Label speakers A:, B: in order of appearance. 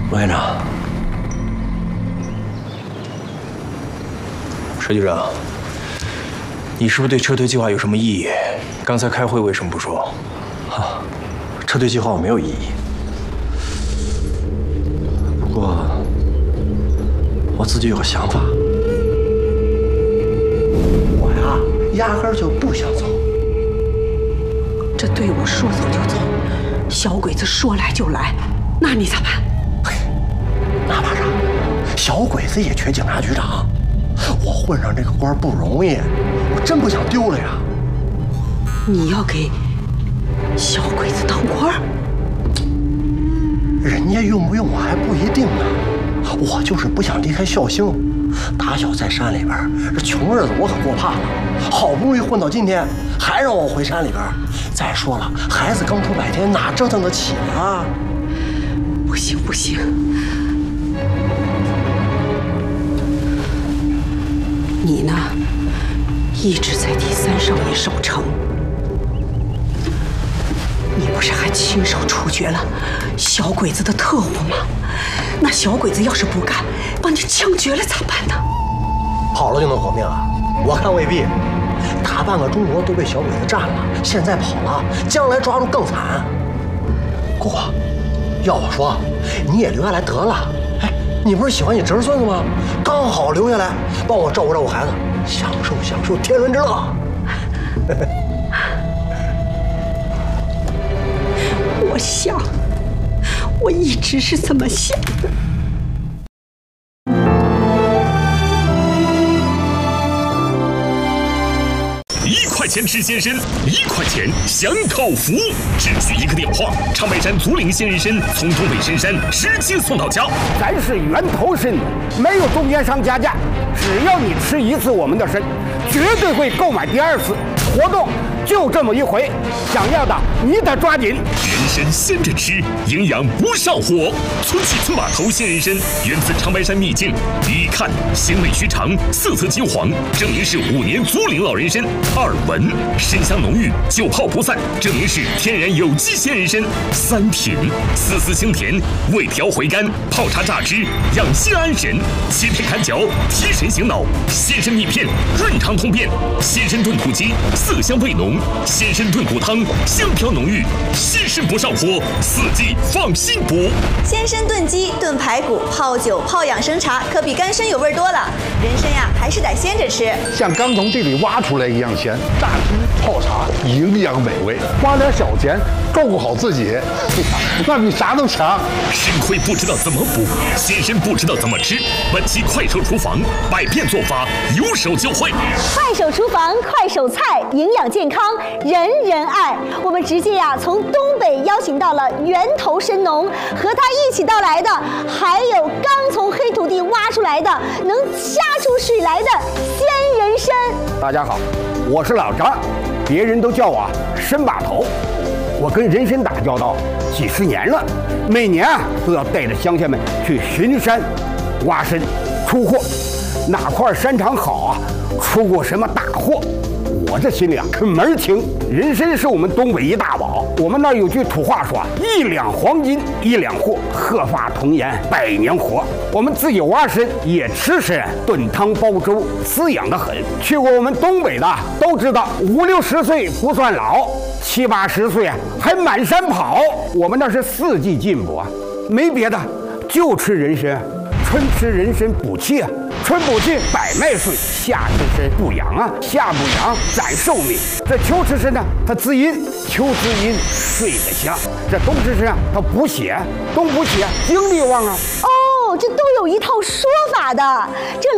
A: 罗院长，石局长，你是不是对撤退计划有什么异议？刚才开会为什么不说？
B: 啊，撤退计划我没有异议，不过我自己有个想法，我呀压根儿就不想走。
C: 这队伍说走就走，小鬼子说来就来，那你咋办？
B: 嘿，那怕啥？小鬼子也缺警察局长，我混上这个官不容易，我真不想丢了呀。
C: 你要给小鬼子当官？
B: 人家用不用我还不一定呢。我就是不想离开绍兴，打小在山里边，这穷日子我可过怕了。好不容易混到今天，还让我回山里边。再说了，孩子刚出100天，哪折腾得起啊？
C: 不行不行，你呢，一直在第3少爷守城。你不是还亲手处决了小鬼子的特务吗？那小鬼子要是不干，把你枪决了咋办呢？
B: 跑了就能活命啊？我看未必。大半个中国都被小鬼子占了，现在跑了，将来抓住更惨。姑姑，要我说，你也留下来得了。哎，你不是喜欢你侄孙子吗？刚好留下来，帮我照顾照顾孩子，享受天伦之乐。
C: 我一直是这么想的。
D: 1块钱吃鲜参，1块钱享口福，只需1个电话，长白山竹林鲜人参从东北深山直接送到家。
E: 咱是源头参，没有中间商加价，只要你吃1次我们的参，绝对会购买第2次。活动就这么一回，想要的你得抓紧。
D: 人参鲜着吃，营养不上火。村起村码头鲜人参源自长白山秘境，一看鲜味须长，色泽金黄，证明是5年竹林老人参。2闻参香浓郁，久泡不散，证明是天然有机鲜人参。3品丝丝清甜，味调回甘，泡茶榨汁，养心安神，切片砍嚼，提神醒脑。鲜参蜜片润肠通便，鲜参炖土鸡色香味浓，鲜参炖骨汤香飘浓郁，鲜参不上火，4季放心补。
F: 鲜参炖鸡、炖排骨、泡酒、泡养生茶，可比干参有味多了。人参呀，还是得鲜着吃，
G: 像刚从地里挖出来一样鲜，榨汁泡茶，营养美味，花点小钱照顾好自己，那比啥都强。
D: 参亏不知道怎么补，鲜参不知道怎么吃。本期快手厨房百变做法，有手就会。
H: 快手厨房，快手菜，营养健康，人人爱。我们直接从东北邀请到了源头参农，和他一起到来的还有刚从黑土地挖出来的能掐出水来的鲜人参。
E: 大家好，我是老张，别人都叫我参把头。我跟人参打交道几十年了，每年都要带着乡亲们去巡山、挖参、出货，哪块山场好出过什么大货，我这心里可门儿清。人参是我们东北一大宝，我们那儿有句土话说：1两黄金1两货，鹤发童颜100年活。我们自己挖参也吃参，炖汤煲粥，滋养得很。去过我们东北的都知道，5、60岁不算老，7、80岁还满山跑。我们那是4季进补没别的，就吃人参。春吃人参补气春补气百脉顺；夏吃参补阳夏补阳攒寿命。这秋吃参呢，它滋阴，秋滋阴睡得香。这冬吃参它补血，冬补血精力旺哦，
H: 这都有一套说法的。这